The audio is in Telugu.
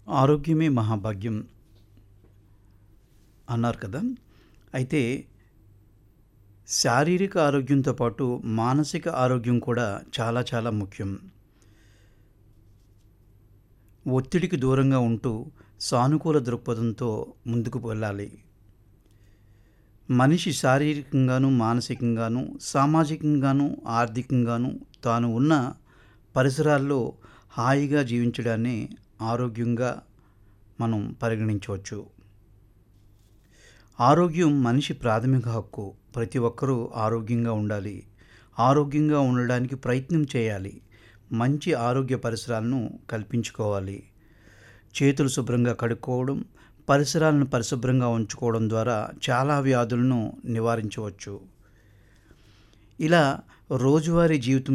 ఆరోగ్యమే మహాభాగ్యం అన్నారు కదా! అయితే శారీరక ఆరోగ్యంతో పాటు మానసిక ఆరోగ్యం కూడా చాలా చాలా ముఖ్యం. ఒత్తిడికి దూరంగా ఉంటూ సానుకూల దృక్పథంతో ముందుకు వెళ్ళాలి. మనిషి శారీరకంగాను, మానసికంగాను, సామాజికంగాను, ఆర్థికంగాను తాను ఉన్న పరిసరాల్లో హాయిగా జీవించడాన్నే ఆరోగ్యంగా మనం పరిగణించవచ్చు. ఆరోగ్యం మనిషి ప్రాథమిక హక్కు. ప్రతి ఒక్కరూ ఆరోగ్యంగా ఉండాలి. ఆరోగ్యంగా ఉండడానికి ప్రయత్నం చేయాలి. మంచి ఆరోగ్య పరిసరాలను కల్పించుకోవాలి. చేతులు శుభ్రంగా కడుక్కోవడం, పరిసరాలను పరిశుభ్రంగా ఉంచుకోవడం ద్వారా చాలా వ్యాధులను నివారించవచ్చు. ఇలా రోజువారీ జీవితం